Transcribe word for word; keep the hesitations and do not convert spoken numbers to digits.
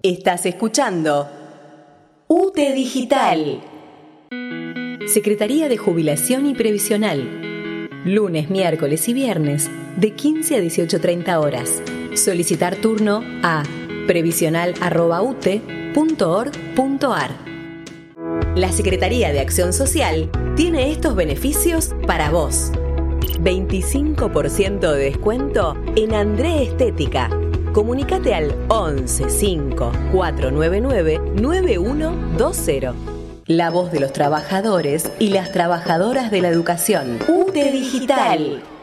Estás escuchando U T E Digital. Secretaría de Jubilación y Previsional. Lunes, miércoles y viernes de quince a dieciocho treinta horas. Solicitar turno a previsional arroba u t e punto org punto a r. La Secretaría de Acción Social tiene estos beneficios para vos. veinticinco por ciento de descuento en André Estética. Comunicate al once cinco cuatro nueve nueve nueve uno dos cero. La voz de los trabajadores y las trabajadoras de la educación. U T E Digital.